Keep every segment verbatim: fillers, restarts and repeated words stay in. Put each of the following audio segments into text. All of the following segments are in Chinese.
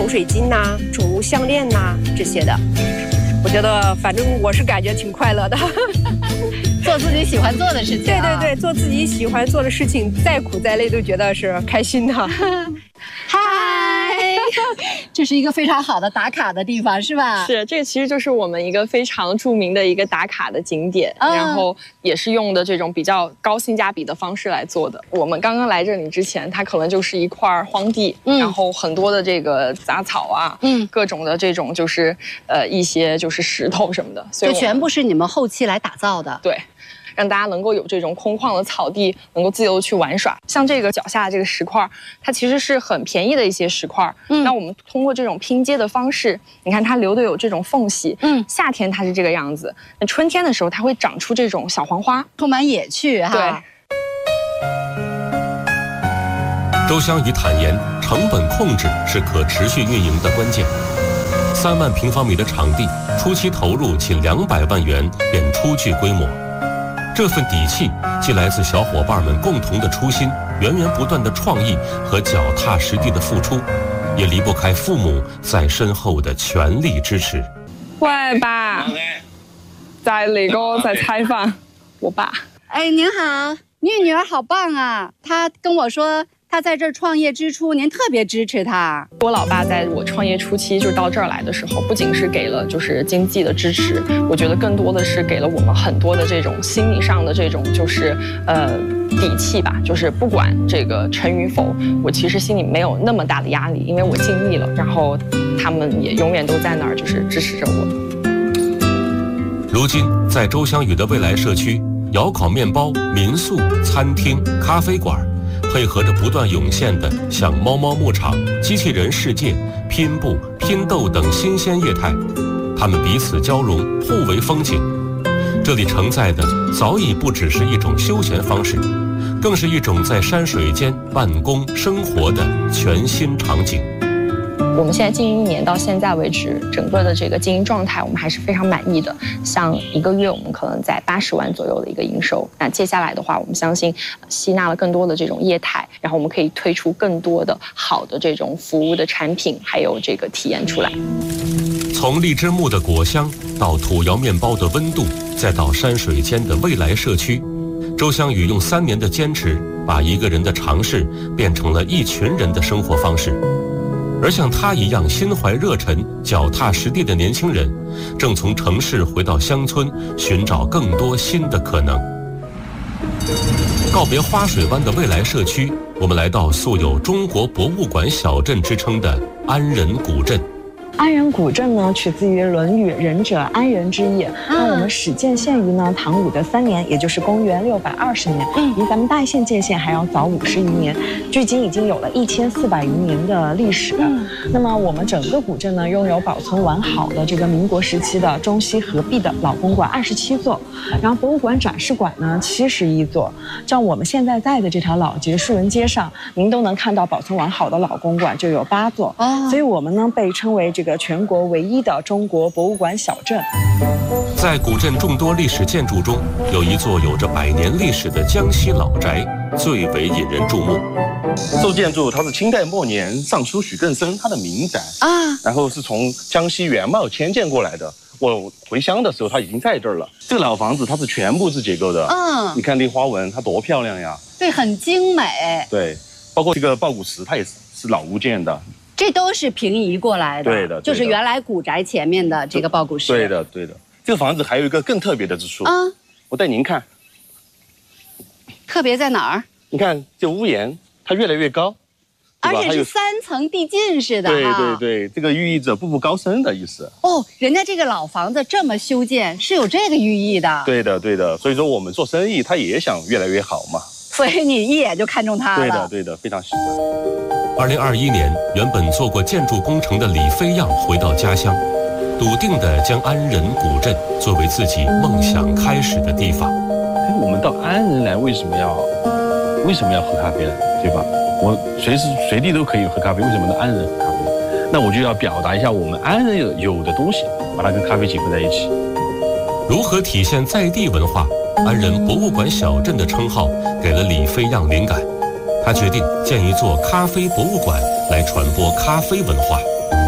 红水晶呐、啊、宠物项链呐、啊、这些的。我觉得反正我是感觉挺快乐的。 做自己喜欢做的事情、啊。 对对对，做自己喜欢做的事情，再苦再累都觉得是开心的。 嗨，这是一个非常好的打卡的地方，是吧？ 是，这个其实就是我们一个非常著名的一个打卡的景点，嗯、然后也是用的这种比较高性价比的方式来做的。我们刚刚来这里之前，它可能就是一块荒地，嗯、然后很多的这个杂草啊，嗯，各种的这种就是呃一些就是石头什么的， 所以全部是你们后期来打造的。 对。让大家能够有这种空旷的草地，能够自由的去玩耍。像这个脚下的这个石块，它其实是很便宜的一些石块。嗯，那我们通过这种拼接的方式，你看它留的有这种缝隙。嗯，夏天它是这个样子，那春天的时候它会长出这种小黄花， 充满野趣哈。 对。 周香宇坦言，成本控制是可持续运营的关键。三万平方米的场地，初期投入仅两百万元便初具规模。这份底气既来自小伙伴们共同的初心、源源不断的创意和脚踏实地的付出，也离不开父母在身後的全力支持。 喂，爸，在那個在採訪我爸。 哎，您好，您女兒好棒啊！她跟我說，她在這兒創業之初，您特別支持她。 我老爸在我創業初期就到這兒來的時候，不僅是給了就是經濟的支持，我覺得更多的是給了我們很多的這種心理上的這種就是呃底氣吧，就是不管這個成與否，我其實心裡沒有那麼大的壓力，因為我盡力了，然後他們也永遠都在那兒就是支持着我。 如今在周香宇的未來社區，窯烤麵包、民宿、餐廳、咖啡館，配合着不斷湧現的像貓貓牧場、機器人世界、拼布、拼豆等新鮮業態，它們彼此交融，互為風景。這裡承載的早已不只是一種休閒方式，更是一種在山水間辦公生活的全新場景。 我们现在经营一年到现在为止，整个的这个经营状态我们还是非常满意的。像一个月我们可能在八十万左右的一个营收。那接下来的话，我们相信吸纳了更多的这种业态，然后我们可以推出更多的好的这种服务的产品，还有这个体验出来。 从荔枝木的果香到土窑面包的温度，再到山水间的未来社区，周香宇用三年的坚持，把一个人的尝试变成了一群人的生活方式。而像他一样心怀热忱、脚踏实地的年轻人，正从城市回到乡村，寻找更多新的可能。告别花水湾的未来社区，我们来到素有中国博物馆小镇之称的安仁古镇。 安仁古镇呢，取自于《论语》“仁者安仁之也”。那我们始建县于呢唐武的三年，也就是公元六百二十年，比咱们大县建县还要早五十余年。距今已经有了一千四百余年的历史。那么我们整个古镇呢，拥有保存完好的这个民国时期的中西合璧的老公馆二十七座，然后博物馆展示馆呢七十一座。像我们现在在的这条老街树人街上，您都能看到保存完好的老公馆就有八座。哦，所以我们呢被称为这个全国唯一的中国博物馆小镇。 在古镇众多历史建筑中，有一座有着百年历史的江西老宅最为引人注目。 这座建筑它是清代末年尚书许更生他的民宅啊，然后是从江西原茂迁建过来的。我回乡的时候，它已经在这儿了。这个老房子它是全部是结构的，嗯，你看这花纹它多漂亮呀！ 对，很精美。 对，包括这个抱鼓石，它也是是老屋建的。 这都是平移过来的， 对的， 就是原来古宅前面的这个抱鼓石。 对的，对的。这个房子还有一个更特别的之处啊，我带您看。 特别在哪儿？ 你看这屋檐，它越来越高， 而且是三层递进式的。 对对对，这个寓意着步步高升的意思。 哦，人家这个老房子这么修建是有这个寓意的。 对的，对的。所以说我们做生意，他也想越来越好嘛。 所以你一眼就看中它了。 对的，对的，非常喜欢。 二零二一年，原本做过建筑工程的李飞扬回到家乡，笃定地将安仁古镇作为自己梦想开始的地方。 我们到安仁来，为什么要为什么要喝咖啡呢？对吧？我随时随地都可以喝咖啡，为什么到安仁喝咖啡？那我就要表达一下我们安仁有有的东西，把它跟咖啡结合在一起。 如何体现在地文化？安仁博物馆小镇的称号给了李飞扬灵感，他决定建一座咖啡博物馆来传播咖啡文化。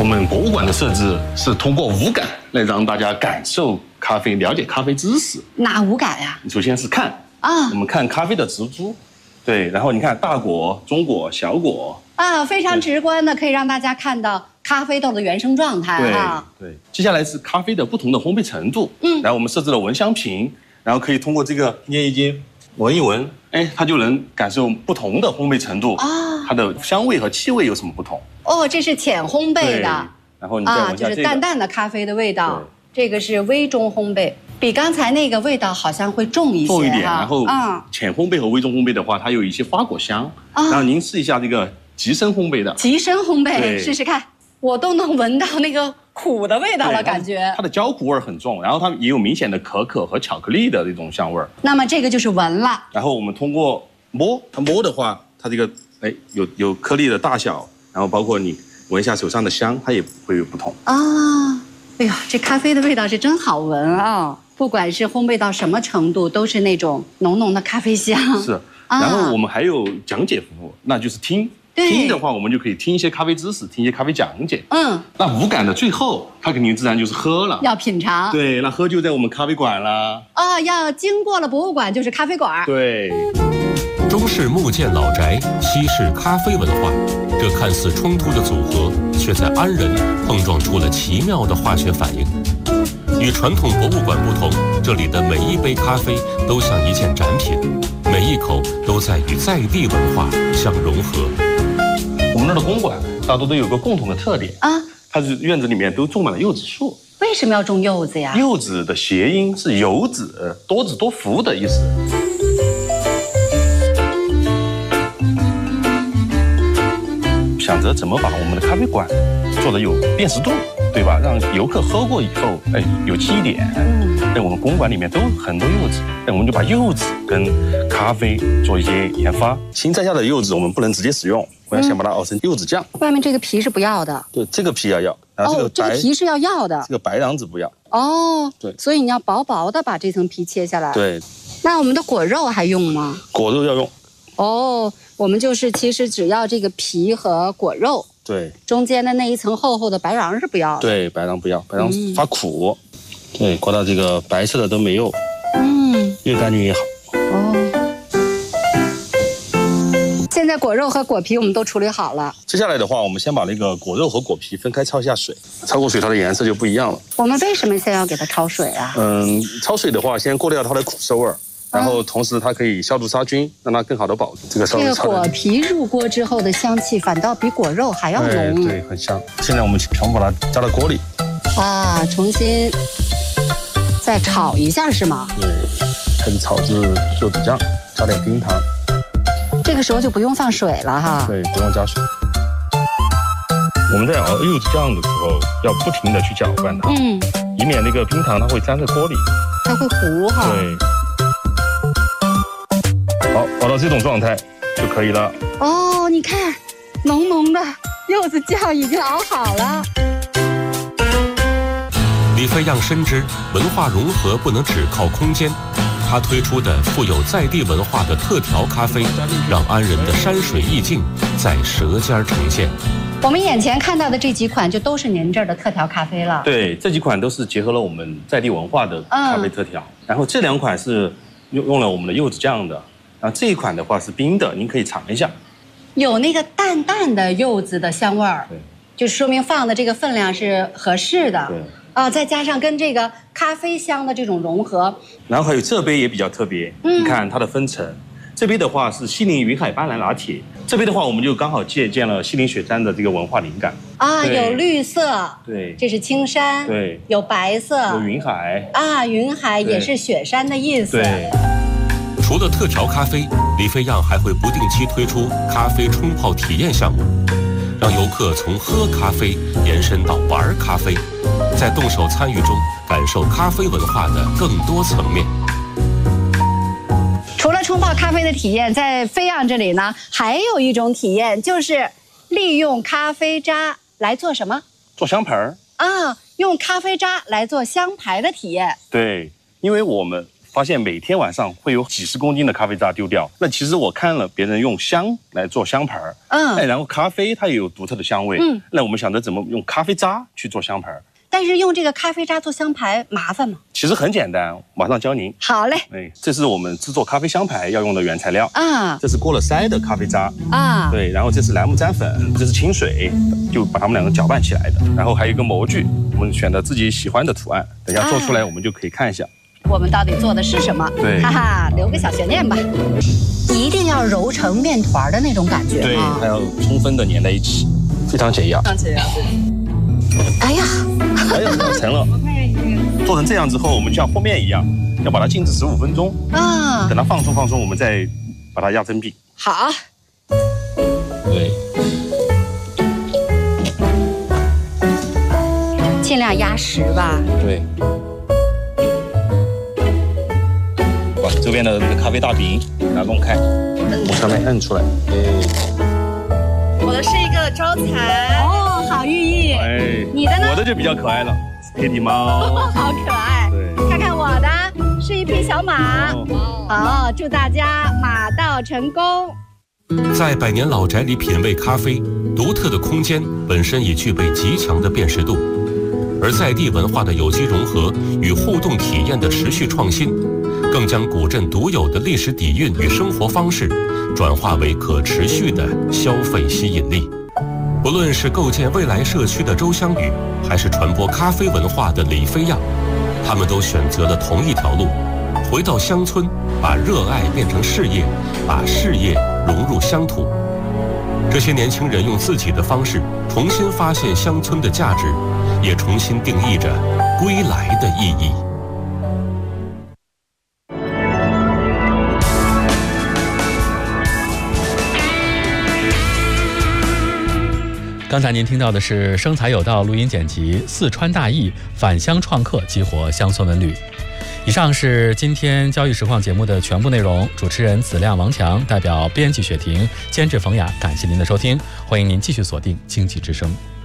我们博物馆的设置是通过五感来让大家感受咖啡，了解咖啡知识。 哪五感呀？ 首先是看啊， 我们看咖啡的植株，对，然后你看大果、中果、小果啊，非常直观的可以让大家看到咖啡豆的原生状态啊。 对对，接下来是咖啡的不同的烘焙程度，嗯，然后我们设置了闻香瓶，然后可以通过这个捏一捏、闻一闻，哎，它就能感受不同的烘焙程度啊，它的香味和气味有什么不同。 哦，这是浅烘焙的， 然后你再闻啊， 一下这个， 就是淡淡的咖啡的味道。这个是微中烘焙，比刚才那个味道好像会重一些， 重一点。然后啊， 浅烘焙和微中烘焙的话，它有一些花果香。然后您试一下这个极深烘焙的， 极深烘焙试试看，我都能闻到那个苦的味道了，感觉它的焦苦味很重，然后它也有明显的可可和巧克力的那种香味。 那么这个就是闻了。 然后我们通过摸，它摸的话，它这个哎有有颗粒的大小，然后包括你闻一下手上的香，它也会有不同啊。哎呀，这咖啡的味道是真好闻啊！不管是烘焙到什么程度，都是那种浓浓的咖啡香。 是，然后我们还有讲解服务，那就是听。听的话，我们就可以听一些咖啡知识，听一些咖啡讲解。嗯，那五感的最后，它肯定自然就是喝了， 要品尝。 对，那喝就在我们咖啡馆啦。 啊，要经过了博物馆就是咖啡馆。 对。 中式木建老宅，西式咖啡文化，这看似冲突的组合，却在安仁碰撞出了奇妙的化学反应。与传统博物馆不同，这里的每一杯咖啡都像一件展品，每一口都在与在地文化相融合。 我们那儿的公馆大多都有个共同的特点啊，它是院子里面都种满了柚子树。 为什么要种柚子呀？ 柚子的谐音是有子，多子多福的意思。想着怎么把我们的咖啡馆做得有辨识度，对吧？让游客喝过以后，哎，有记忆点。嗯，在我们公馆里面都有很多柚子，那我们就把柚子跟咖啡做一些研发。新摘下的柚子我们不能直接使用，我要先把它熬成柚子酱。 外面这个皮是不要的。 对，这个皮要要。然后这个哦，这个皮是要要的。 这个白瓤子不要。 哦，对，所以你要薄薄的把这层皮切下来。 对。 那我们的果肉还用吗？ 果肉要用。 哦，我们就是其实只要这个皮和果肉， 对， 中间的那一层厚厚的白瓤是不要的。 对，白瓤不要，白瓤发苦。嗯、对，刮到这个白色的都没有。嗯，越干净越好。哦。 现在果肉和果皮我们都处理好了。 接下来的话，我们先把那个果肉和果皮分开焯一下水，焯过水它的颜色就不一样了。 我们为什么先要给它焯水啊？ 嗯，焯水的话，先过掉它的苦涩味儿。然后同时它可以消毒杀菌，让它更好的保这个。 这个果皮入锅之后的香气反倒比果肉还要浓。 对，很香。现在我们全部把它加到锅里。 啊，重新再炒一下是吗？ 对，开始炒制柚子酱，加点冰糖。 这个时候就不用放水了哈。 对，不用加水。我们在熬柚子酱的时候，要不停的去搅拌它，嗯，以免那个冰糖它会粘在锅里， 它会糊哈。 对。好，熬到这种状态就可以了。 哦，你看，浓浓的柚子酱已经熬好了。 李飞扬深知文化融合不能只靠空间，他推出的富有在地文化的特调咖啡，让安仁的山水意境在舌尖呈现。 我们眼前看到的这几款就都是您这儿的特调咖啡了。 对，这几款都是结合了我们在地文化的咖啡特调，嗯、然后这两款是用用了我们的柚子酱的。然后这一款的话是冰的，您可以尝一下， 有那个淡淡的柚子的香味儿，对，就说明放的这个分量是合适的，对，啊、呃，再加上跟这个咖啡香的这种融合， 然后还有这杯也比较特别，嗯，你看它的分层，这杯的话是西林云海斑斓拿铁，这杯的话我们就刚好借鉴了西林雪山的这个文化灵感， 啊，有绿色， 对， 这是青山， 对， 有白色， 有云海， 啊，云海也是雪山的意思， 对。 除了特调咖啡，李飞扬还会不定期推出咖啡冲泡体验项目，让游客从喝咖啡延伸到玩咖啡，在动手参与中感受咖啡文化的更多层面。 除了冲泡咖啡的体验，在飞扬这里呢，还有一种体验，就是利用咖啡渣来做什么？ 做香牌儿啊，用咖啡渣来做香牌的体验。 对，因为我们发现每天晚上会有几十公斤的咖啡渣丢掉。那其实我看了别人用香来做香盘，嗯，哎，然后咖啡它也有独特的香味，嗯，那我们想着怎么用咖啡渣去做香盘。 但是用这个咖啡渣做香牌麻烦吗？ 其实很简单，马上教您。 好嘞。 哎，这是我们制作咖啡香牌要用的原材料啊。这是过了筛的咖啡渣啊。对，然后这是莱姆粘粉，这是清水，就把它们两个搅拌起来的。然后还有一个模具，我们选择自己喜欢的图案，等下做出来我们就可以看一下。 我们到底做的是什么？ 对， 哈哈，留个小悬念吧。一定要揉成面团的那种感觉。 对，它要充分的粘在一起，非常解压。 非常解压，对。哎呀， 哎呀，成了。做成这样之后，我们就像和面一样，要把它静置十五分钟啊。等它放松放松，我们再把它压成饼。 好。 对。 尽量压实吧。 对。把这边的咖啡大饼给它弄开，往上面摁出来。哎。 我的是一个招财哦，好寓意。哎，你的呢？ 我的就比较可爱了，黑底猫。 好可爱。对，看看我的，是一匹小马。哦，好，祝大家马到成功。 在百年老宅里品味咖啡，独特的空间本身已具备极强的辨识度，而在地文化的有机融合与互动体验的持续创新，更将古镇独有的历史底蕴与生活方式转化为可持续的消费吸引力。不论是构建未来社区的周香宇，还是传播咖啡文化的李飞扬，他们都选择了同一条路，回到乡村，把热爱变成事业，把事业融入乡土。这些年轻人用自己的方式重新发现乡村的价值，也重新定义着归来的意义。 刚才您听到的是生财有道录音剪辑，四川大艺返乡创客激活乡村文旅。以上是今天交易实况节目的全部内容，主持人子亮、王强，代表编辑雪婷，监制冯雅，感谢您的收听，欢迎您继续锁定经济之声。